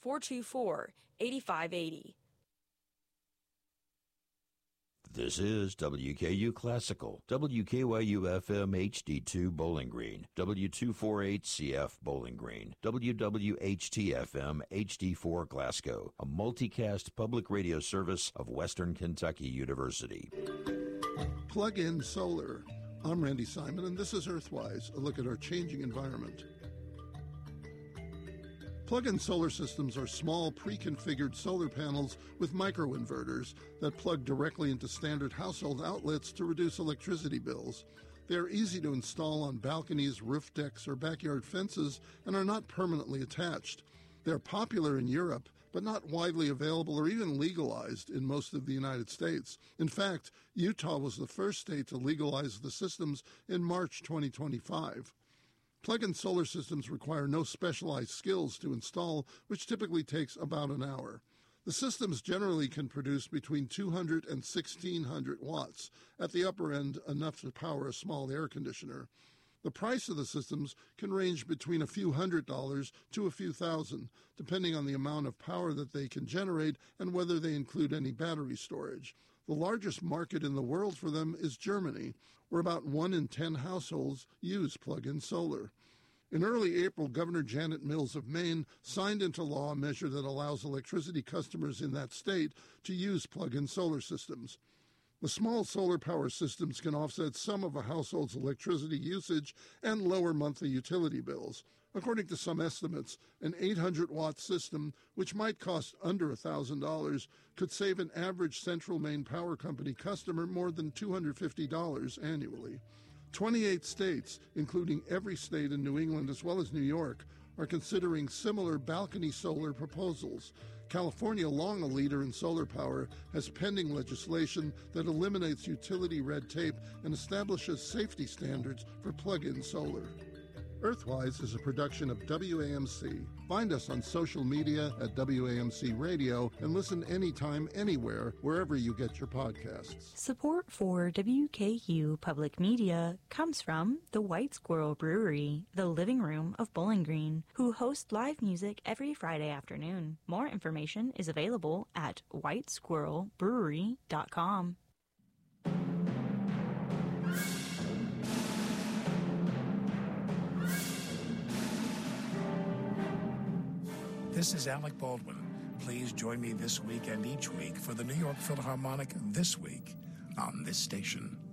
424-8580. This is WKU Classical, WKYU-FM HD2 Bowling Green, W248CF Bowling Green, WWHT-FM HD4 Glasgow, a multicast public radio service of Western Kentucky University. Plug-in solar. I'm Randy Simon, and this is Earthwise, a look at our changing environment. Plug-in solar systems are small, pre-configured solar panels with microinverters that plug directly into standard household outlets to reduce electricity bills. They are easy to install on balconies, roof decks, or backyard fences and are not permanently attached. They're popular in Europe, but not widely available or even legalized in most of the United States. In fact, Utah was the first state to legalize the systems in March 2025. Plug-in solar systems require no specialized skills to install, which typically takes about an hour. The systems generally can produce between 200 and 1,600 watts, at the upper end enough to power a small air conditioner. The price of the systems can range between a few $100s to a few thousand, depending on the amount of power that they can generate and whether they include any battery storage. The largest market in the world for them is Germany, where about 1 in 10 households use plug-in solar. In early April, Governor Janet Mills of Maine signed into law a measure that allows electricity customers in that state to use plug-in solar systems. The small solar power systems can offset some of a household's electricity usage and lower monthly utility bills. According to some estimates, an 800-watt system, which might cost under $1,000, could save an average Central Maine Power Company customer more than $250 annually. 28 states, including every state in New England as well as New York, are considering similar balcony solar proposals. California, long a leader in solar power, has pending legislation that eliminates utility red tape and establishes safety standards for plug-in solar. Earthwise is a production of WAMC. Find us on social media at WAMC Radio and listen anytime, anywhere, wherever you get your podcasts. Support for WKU Public Media comes from the White Squirrel Brewery, the living room of Bowling Green, who host live music every Friday afternoon. More information is available at whitesquirrelbrewery.com. This is Alec Baldwin. Please join me this week and each week for the New York Philharmonic This Week on this station.